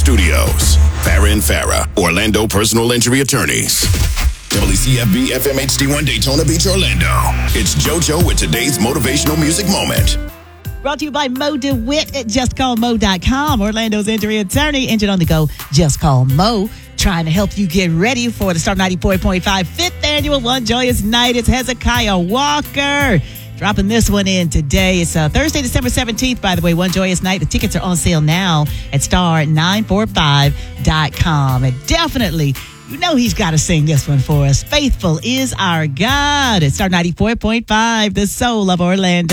Studios. Farrah and Farrah, Orlando Personal Injury Attorneys. WCFB FM HD1 Daytona Beach, Orlando. It's JoJo with today's motivational music moment. Brought to you by Mo DeWitt at JustCallMo.com. Orlando's injury attorney. Injured on the go, just call Mo. Trying to help you get ready for the Star 94.5 5th annual One Joyous Night. It's Hezekiah Walker dropping this one in today. It's Thursday, December 17th, by the way, One Joyous Night. The tickets are on sale now at star945.com. And definitely, you know he's got to sing this one for us. Faithful is our God. It's Star 94.5, the soul of Orlando.